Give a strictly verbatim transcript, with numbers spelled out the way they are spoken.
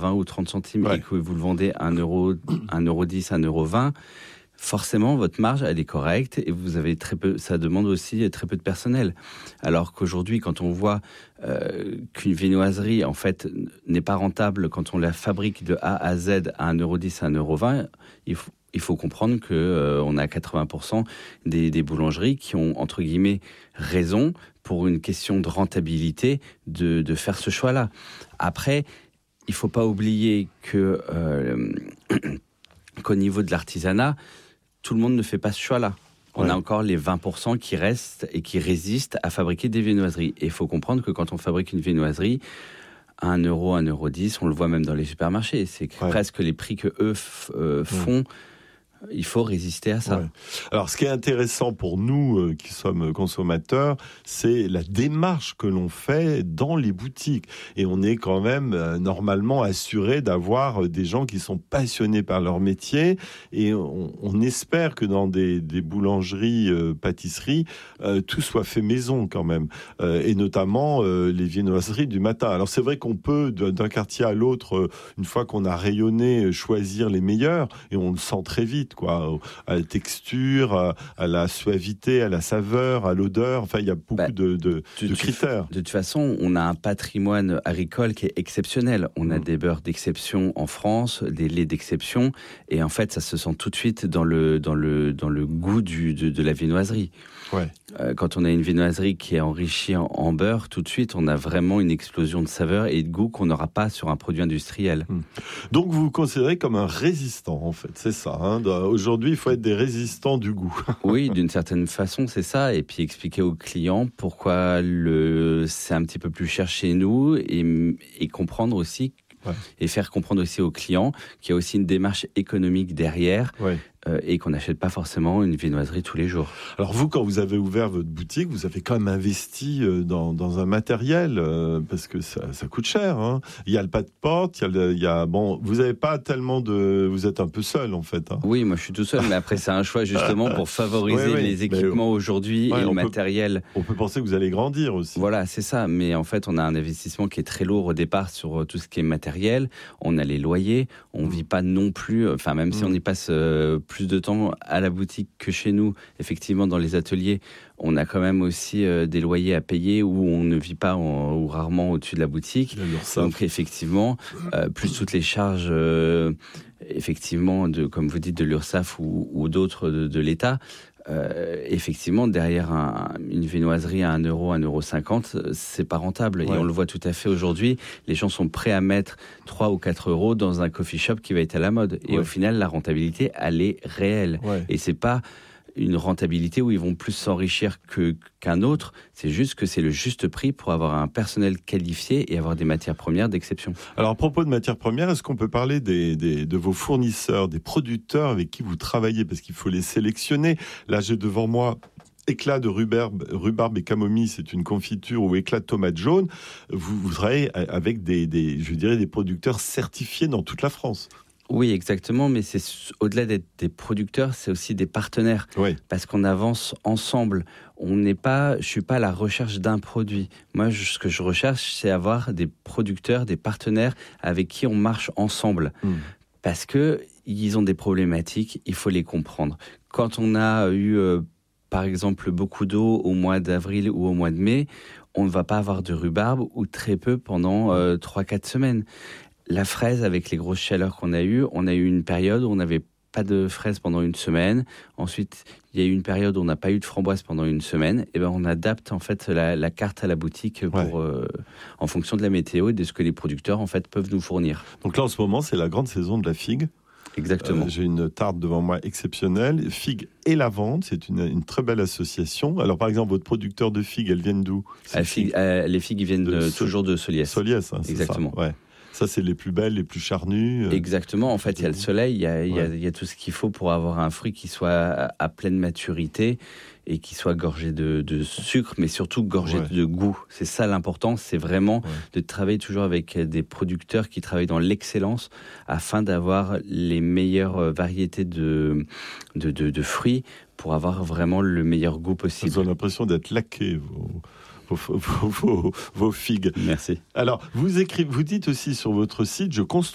vingt ou trente centimes ouais. et que vous le vendez à un euro, un euro dix, un euro vingt, forcément, votre marge, elle est correcte et vous avez très peu, ça demande aussi très peu de personnel. Alors qu'aujourd'hui, quand on voit euh, qu'une viennoiserie, en fait, n'est pas rentable quand on la fabrique de A à Z à un euro dix, à un euro vingt, il faut, il faut comprendre qu'on euh, a quatre-vingts pour cent des, des boulangeries qui ont, entre guillemets, raison pour une question de rentabilité de, de faire ce choix-là. Après, il ne faut pas oublier que, euh, qu'au niveau de l'artisanat, tout le monde ne fait pas ce choix-là. On ouais. a encore les vingt pour cent qui restent et qui résistent à fabriquer des viennoiseries. Et il faut comprendre que quand on fabrique une viennoiserie, à un euro, un euro dix, on le voit même dans les supermarchés. C'est ouais. presque les prix que eux f- euh, font. Ouais. Il faut résister à ça. Ouais. Alors, ce qui est intéressant pour nous euh, qui sommes consommateurs, c'est la démarche que l'on fait dans les boutiques. Et on est quand même euh, normalement assuré d'avoir euh, des gens qui sont passionnés par leur métier. Et on, on espère que dans des, des boulangeries, euh, pâtisseries, euh, tout soit fait maison quand même. Euh, et notamment euh, les viennoiseries du matin. Alors, c'est vrai qu'on peut, d'un quartier à l'autre, euh, une fois qu'on a rayonné, choisir les meilleurs. Et on le sent très vite. Quoi, à la texture, à, à la suavité, à la saveur, à l'odeur. Enfin, il y a beaucoup bah, de, de, de, de critères. De toute façon, on a un patrimoine agricole qui est exceptionnel. On a mmh. des beurres d'exception en France, des laits d'exception, et en fait, ça se sent tout de suite dans le dans le dans le goût du de, de la viennoiserie. Ouais. Euh, quand on a une viennoiserie qui est enrichie en, en beurre, tout de suite, on a vraiment une explosion de saveur et de goût qu'on n'aura pas sur un produit industriel. Mmh. Donc, vous vous considérez comme un résistant, en fait, c'est ça. Hein. Aujourd'hui, il faut être des résistants du goût. Oui, d'une certaine façon, c'est ça. Et puis expliquer aux clients pourquoi le c'est un petit peu plus cher chez nous et, et comprendre aussi. Ouais. Et faire comprendre aussi aux clients qu'il y a aussi une démarche économique derrière ouais. euh, et qu'on n'achète pas forcément une viennoiserie tous les jours. Alors vous, quand vous avez ouvert votre boutique, vous avez quand même investi dans, dans un matériel euh, parce que ça, ça coûte cher. Hein. Il y a le pas de porte, il y a, le, il y a bon, vous n'avez pas tellement de, vous êtes un peu seul en fait. Hein. Oui, moi je suis tout seul, mais après c'est un choix justement pour favoriser ouais, ouais, les équipements mais, aujourd'hui ouais, et le matériel. Peut, on peut penser que vous allez grandir aussi. Voilà, c'est ça. Mais en fait, on a un investissement qui est très lourd au départ sur tout ce qui est matériel. On a les loyers, on vit pas non plus, enfin même mmh. si on y passe euh, plus de temps à la boutique que chez nous, effectivement dans les ateliers, on a quand même aussi euh, des loyers à payer où on ne vit pas en, ou rarement au-dessus de la boutique. Donc effectivement, euh, plus toutes les charges, euh, effectivement, de, comme vous dites, de l'URSSAF ou, ou d'autres de, de l'État. Euh, effectivement, derrière un, une viennoiserie à un euro, un euro cinquante, c'est pas rentable. Ouais. Et on le voit tout à fait aujourd'hui. Les gens sont prêts à mettre trois ou quatre euros dans un coffee shop qui va être à la mode. Et ouais. au final, la rentabilité, elle est réelle. Ouais. Et c'est pas une rentabilité où ils vont plus s'enrichir que, qu'un autre. C'est juste que c'est le juste prix pour avoir un personnel qualifié et avoir des matières premières d'exception. Alors, à propos de matières premières, est-ce qu'on peut parler des, des, de vos fournisseurs, des producteurs avec qui vous travaillez? Parce qu'il faut les sélectionner. Là, j'ai devant moi éclat de rhubarbe, rhubarbe et camomille, c'est une confiture, ou éclat de tomate jaune. Vous, vous travaillez avec des, des, je dirais, des producteurs certifiés dans toute la France. Oui, exactement, mais c'est au-delà d'être des producteurs, c'est aussi des partenaires, oui. parce qu'on avance ensemble. On n'est pas, je suis pas à la recherche d'un produit. Moi, je, ce que je recherche, c'est avoir des producteurs, des partenaires avec qui on marche ensemble, mmh. parce que ils ont des problématiques, il faut les comprendre. Quand on a eu, euh, par exemple, beaucoup d'eau au mois d'avril ou au mois de mai, on ne va pas avoir de rhubarbe ou très peu pendant euh, trois à quatre semaines. La fraise, avec les grosses chaleurs qu'on a eues, on a eu une période où on n'avait pas de fraises pendant une semaine. Ensuite, il y a eu une période où on n'a pas eu de framboises pendant une semaine. Et ben, on adapte en fait la, la carte à la boutique pour, ouais. euh, en fonction de la météo et de ce que les producteurs en fait peuvent nous fournir. Donc là, en ce moment, c'est la grande saison de la figue. Exactement. Euh, j'ai une tarte devant moi exceptionnelle. Figue et lavande, c'est une, une très belle association. Alors, par exemple, votre producteur de figues, elles viennent d'où? euh, figue, euh, Les figues, ils viennent de, de, toujours de Soliès. Soliès, hein, c'est exactement. Ça, ouais. Ça, c'est les plus belles, les plus charnues. Exactement. En fait, il y a le soleil, il y a, il y a, il y a tout ce qu'il faut pour avoir un fruit qui soit à, à pleine maturité et qui soit gorgé de, de sucre, mais surtout gorgé ouais. de goût. C'est ça l'important, c'est vraiment ouais. de travailler toujours avec des producteurs qui travaillent dans l'excellence afin d'avoir les meilleures variétés de, de, de, de fruits pour avoir vraiment le meilleur goût possible. Ils ont l'impression d'être laqués, vous. Vos, vos, vos, vos figues. Merci. Alors, vous écrivez, vous dites aussi sur votre site, je construis